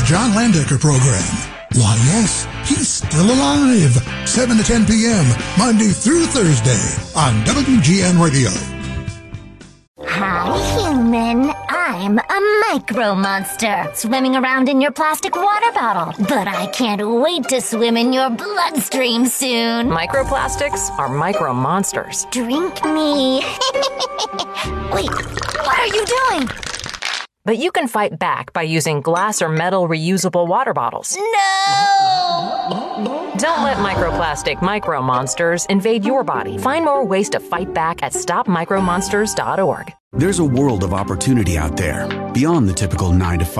John Landecker program. Why, yes, he's still alive. 7 to 10 p.m., Monday through Thursday on WGN Radio. Hi, human. I'm a micro monster swimming around in your plastic water bottle. But I can't wait to swim in your bloodstream soon. Microplastics are micro monsters. Drink me. Wait, what are you doing? But you can fight back by using glass or metal reusable water bottles. No! Don't let microplastic micro monsters invade your body. Find more ways to fight back at stopmicromonsters.org. There's a world of opportunity out there beyond the typical 9 to 5.